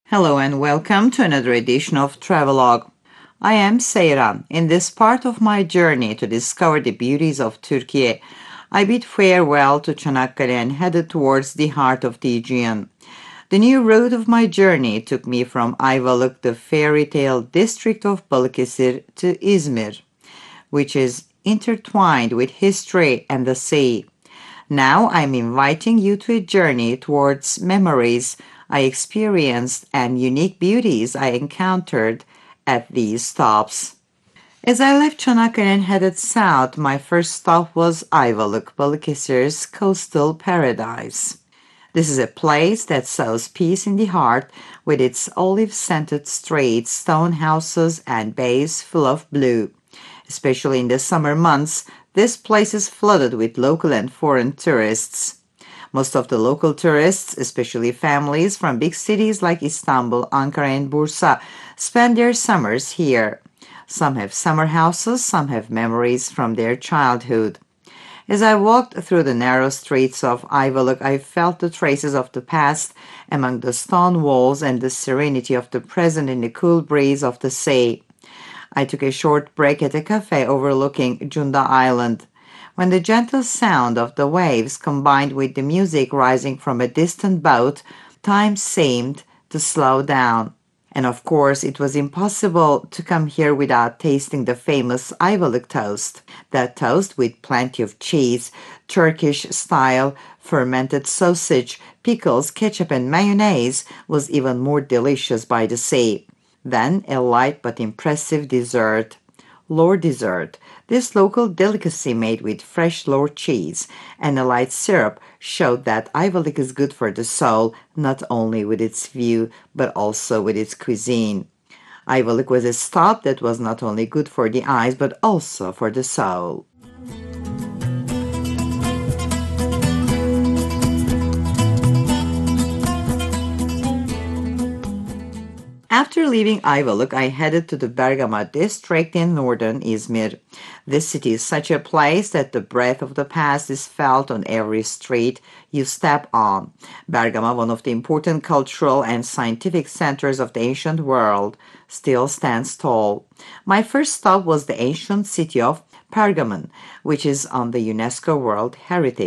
Hello and welcome to another edition of Travelogue. I am Seyran. In this part of my journey to discover the beauties of Turkey, I bid farewell to Çanakkale and headed towards the heart of the Aegean. The new route of my journey took me from Ayvalık, the fairy tale district of Balıkesir, to Izmir, which is intertwined with history and the sea. Now I'm inviting you to a journey towards memories I experienced and unique beauties I encountered at these stops. As I left Çanakkale and headed south, my first stop was Ayvalık, Balıkesir's coastal paradise. This is a place that sows peace in the heart with its olive-scented streets, stone houses, and bays full of blue. Especially in the summer months, this place is flooded with local and foreign tourists. Most of the local tourists, especially families from big cities like Istanbul, Ankara, and Bursa, spend their summers here. Some have summer houses, some have memories from their childhood. As I walked through the narrow streets of Ayvalık, I felt the traces of the past among the stone walls and the serenity of the present in the cool breeze of the sea. I took a short break at a cafe overlooking Cunda Island. When the gentle sound of the waves combined with the music rising from a distant boat, time seemed to slow down. And of course, it was impossible to come here without tasting the famous Ayvalık toast. That toast with plenty of cheese, Turkish-style fermented sausage, pickles, ketchup, and mayonnaise was even more delicious by the sea. Then a light but impressive dessert. Lor dessert. This local delicacy made with fresh Lor cheese and a light syrup showed that Ayvalık is good for the soul, not only with its view, but also with its cuisine. Ayvalık was a stop that was not only good for the eyes, but also for the soul. After leaving Ayvalık, I headed to the Bergama district in northern Izmir. This city is such a place that the breath of the past is felt on every street you step on. Bergama, one of the important cultural and scientific centers of the ancient world, still stands tall. My first stop was the ancient city of Pergamon, which is on the UNESCO World Heritage